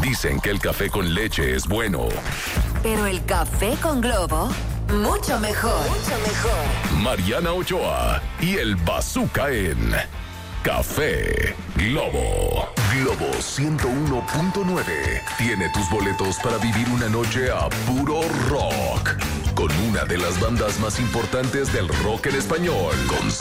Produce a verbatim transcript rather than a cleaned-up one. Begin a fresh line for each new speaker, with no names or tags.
Dicen que el café con leche es bueno.
Pero el café con Globo, mucho mejor. Mucho mejor.
Mariana Ochoa y el Bazooka en Café Globo. Globo ciento uno punto nueve tiene tus boletos para vivir una noche a puro rock con una de las bandas más importantes del rock en español, con